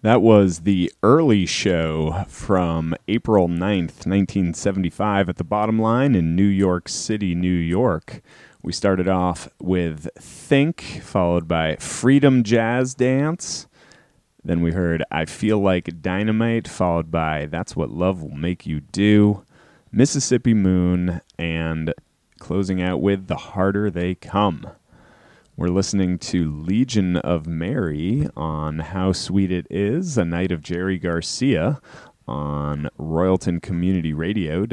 That was the early show from April 9th, 1975 at the Bottom Line in New York City, New York. We started off with Think, followed by Freedom Jazz Dance. Then we heard I Feel Like Dynamite, followed by That's What Love Will Make You Do, Mississippi Moon, and closing out with The Harder They Come. We're listening to Legion of Mary on How Sweet It Is, a night of Jerry Garcia on Royalton Community Radio,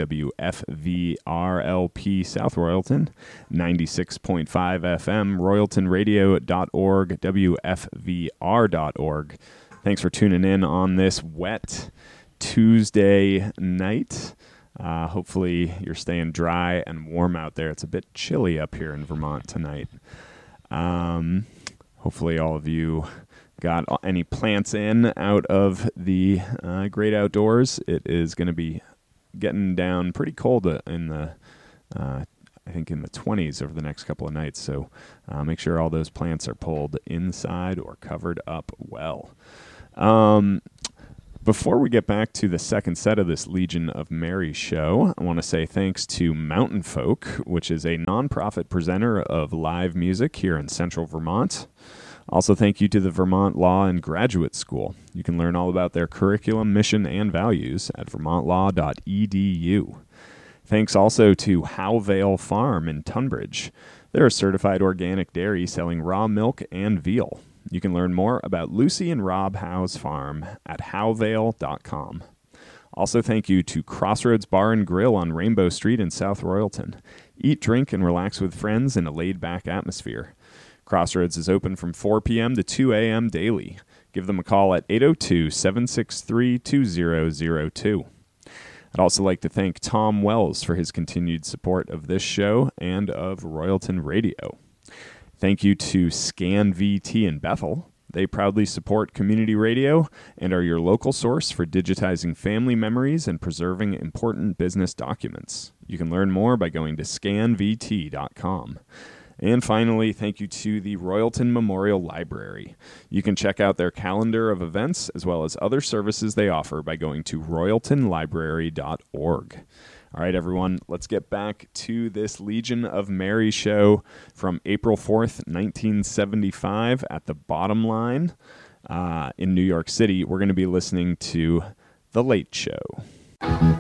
WFVRLP South Royalton, 96.5 FM, royaltonradio.org, WFVR.org. Thanks for tuning in on this wet Tuesday night. Hopefully you're staying dry and warm out there. It's a bit chilly up here in Vermont tonight. Hopefully all of you got any plants in out of the great outdoors. It is going to be getting down pretty cold in the, I think in the 20s over the next couple of nights. So make sure all those plants are pulled inside or covered up well. Before we get back to the second set of this Legion of Mary show, I want to say thanks to Mountain Folk, which is a nonprofit presenter of live music here in central Vermont. Also, thank you to the Vermont Law and Graduate School. You can learn all about their curriculum, mission, and values at vermontlaw.edu. Thanks also to Howvale Farm in Tunbridge. They're a certified organic dairy selling raw milk and veal. You can learn more about Lucy and Rob Howe's farm at howvale.com. Also, thank you to Crossroads Bar and Grill on Rainbow Street in South Royalton. Eat, drink, and relax with friends in a laid-back atmosphere. Crossroads is open from 4 p.m. to 2 a.m. daily. Give them a call at 802-763-2002. I'd also like to thank Tom Wells for his continued support of this show and of Royalton Radio. Thank you to Scan VT in Bethel. They proudly support community radio and are your local source for digitizing family memories and preserving important business documents. You can learn more by going to scanvt.com. And finally, thank you to the Royalton Memorial Library. You can check out their calendar of events as well as other services they offer by going to royaltonlibrary.org. All right, everyone, let's get back to this Legion of Mary show from April 4th, 1975 at the Bottom Line in New York City. We're going to be listening to The Late Show.